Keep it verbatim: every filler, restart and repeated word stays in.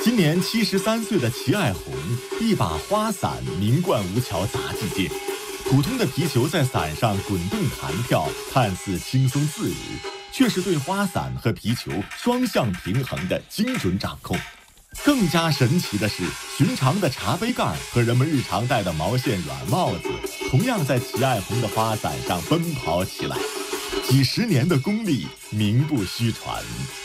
今年七十三岁的齐爱红，一把花伞名冠吴桥杂技界。普通的皮球在伞上滚动弹跳，看似轻松自如，却是对花伞和皮球双向平衡的精准掌控。更加神奇的是，寻常的茶杯盖和人们日常戴的毛线软帽子，同样在齐爱红的花伞上奔跑起来。几十年的功力，名不虚传。